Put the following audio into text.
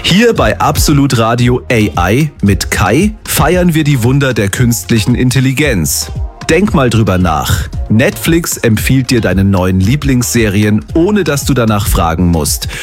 Hier bei Absolut Radio AI mit Kai feiern wir die Wunder der künstlichen Intelligenz. Denk mal drüber nach. Netflix empfiehlt dir deine neuen Lieblingsserien, ohne dass du danach fragen musst.